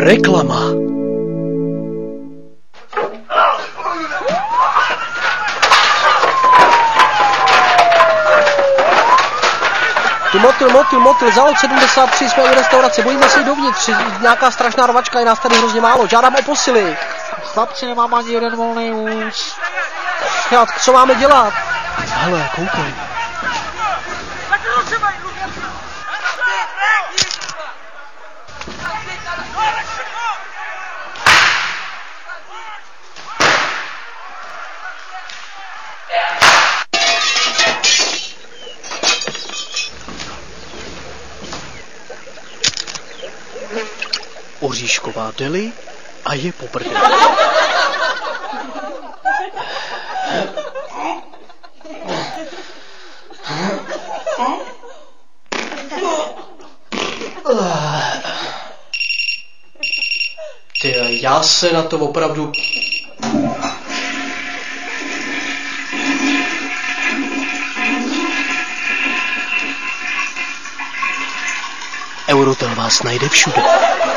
Reklama. Motyl, zálod 73, jsme u restaurace, bojíme se jít dovnitř, nějaká strašná rvačka, je nás tady hrozně málo, žádám o posily. Chlapci, nemám ani jeden volný vůz. Co máme dělat? Hele, koukej. Oříšková deli a je po prdeli. Ty, já se na to opravdu... Eurotel vás najde všude.